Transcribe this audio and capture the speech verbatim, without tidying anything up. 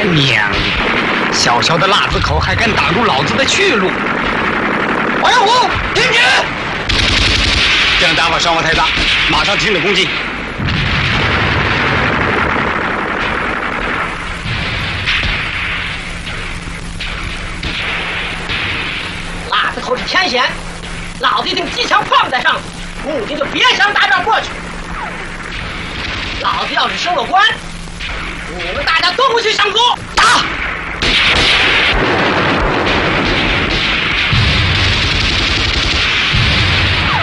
娘的！小小的腊子口还敢挡住老子的去路！王耀武，听旨！这样打法伤亡太大，马上停止攻击。 腊子口是天险，老子一定机枪放在上头，顾您就别想打这过去。老子要是升了官，你们大家都不许上诉。